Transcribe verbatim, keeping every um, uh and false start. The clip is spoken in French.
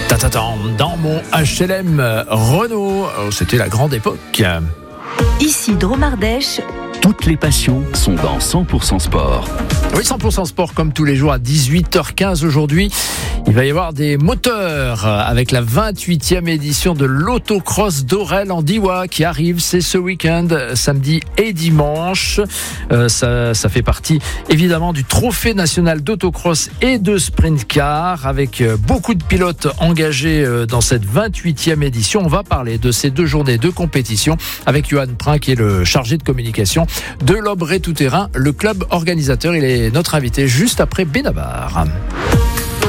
Tatatam, dans mon H L M Renault, c'était la grande époque. Ici Dromardèche. Toutes les passions sont dans cent pour cent sport. Oui, cent pour cent sport comme tous les jours à dix-huit heures quinze aujourd'hui. Il va y avoir des moteurs avec la vingt-huitième édition de l'autocross d'Orel en Diois qui arrive. C'est ce week-end, samedi et dimanche. Euh, ça, ça fait partie évidemment du trophée national d'autocross et de sprint car avec beaucoup de pilotes engagés dans cette vingt-huitième édition. On va parler de ces deux journées de compétition avec Johan Prin qui est le chargé de communication de l'Obré Tout Terrain, le club organisateur. Il est notre invité juste après Benabar.